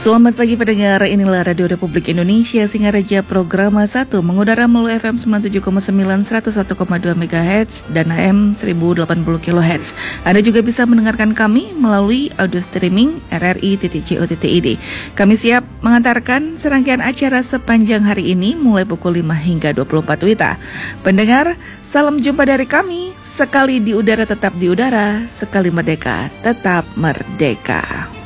Selamat pagi pendengar, inilah Radio Republik Indonesia Singaraja Programa 1 mengudara melalui FM 97,9 101,2 MHz dan AM 1080 kHz. Anda juga bisa mendengarkan kami melalui audio streaming rri.co.id. Kami siap mengantarkan serangkaian acara sepanjang hari ini mulai pukul 5 hingga 24 WITA. Pendengar, salam jumpa dari kami. Sekali di udara tetap di udara, sekali merdeka tetap merdeka.